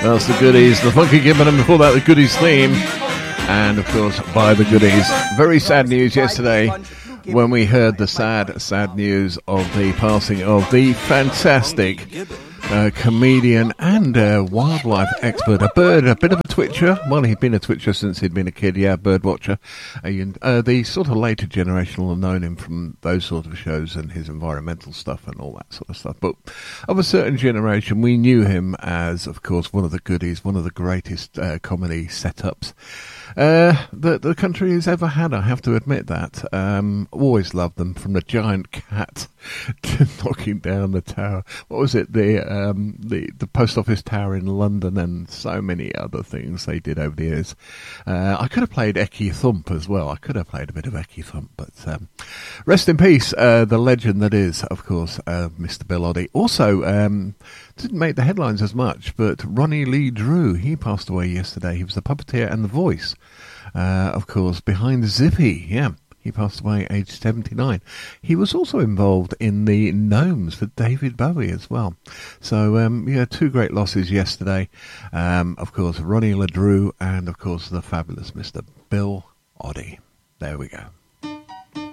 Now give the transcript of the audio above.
That's the Goodies, the Funky Gibbon, and before that the Goodies theme, and of course by the Goodies. Very sad news yesterday when we heard the sad news of the passing of the fantastic comedian and wildlife expert, a bit of a twitcher. Well, he'd been a twitcher since he'd been a kid, bird watcher. The sort of later generation will have known him from those sort of shows and his environmental stuff and all that sort of stuff. But of a certain generation, we knew him as, of course, one of the Goodies, one of the greatest comedy setups that the country has ever had. I have to admit that. Always loved them, from the giant cat to knocking down the tower. What was it? The post office tower in London, and so many other things they did over the years. I could have played Ecky Thump as well. I could have played a bit of Ecky Thump, but rest in peace, the legend that is, of course, Mr. Bill Oddie. Also, didn't make the headlines as much, but Ronnie Lee Drew, he passed away yesterday. He was the puppeteer and the voice, of course, behind Zippy. He passed away aged 79. He was also involved in the Gnomes for David Bowie as well. So, two great losses yesterday. Of course, Ronnie Lee Drew and, of course, the fabulous Mr. Bill Oddie. There we go.